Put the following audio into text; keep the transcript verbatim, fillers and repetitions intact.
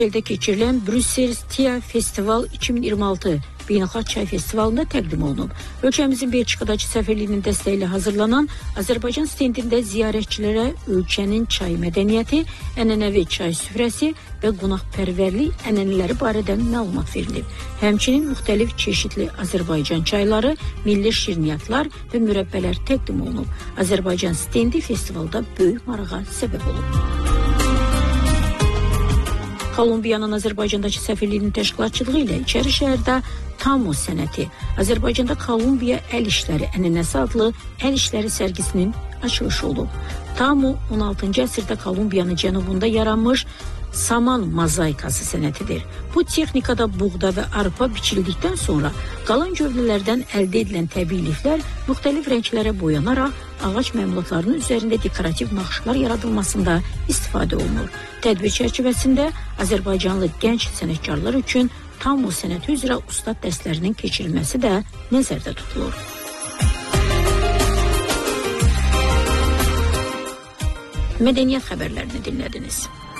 Brükseldə keçirilən Brüssel Tia Festival iki min iyirmi altı Beynəlxalq Çay Festivalında təqdim olunub. Ölkəmizin Belçikadakı səfirliyinin dəstəyi ilə hazırlanan Azərbaycan stendində ziyarətçilərə ölkənin çay mədəniyyəti, ənənəvi çay süfrəsi və qonaqpərvərlik ənənələri barədə məlumat verilib. Həmçinin müxtəlif çeşidli Azərbaycan çayları, milli şirniyyatlar və mürəbbələr təqdim olunub. Azərbaycan stendi festivalda böyük marağa səbəb olub. Kolumbiyanın Azərbaycandakı səfirliyinin təşkilatçılığı ilə İçəri şəhərdə Tamu sənəti, Azərbaycanda Kolumbiya əl işləri ənənəsi adlı əl işləri sərgisinin açılışı olub. Tamu on altıncı əsrdə Kolumbiyanın cənubunda yaranmış saman mozaikası sənətidir. Bu texnikada buğda və arpa biçildikdən sonra qalan gövdələrdən əldə edilən təbii liflər müxtəlif rənglərə boyanaraq ağac məmulatlarının üzərində dekorativ naxışlar yaradılmasında istifadə olunur. Tədbir çərçivəsində Azərbaycanlı gənc sənətkarlar üçün Tamu sənəti üzrə ustad dərslərinin keçirilməsi də nəzərdə tutulur. Mədəniyyət xəbərlərini dinlədiniz.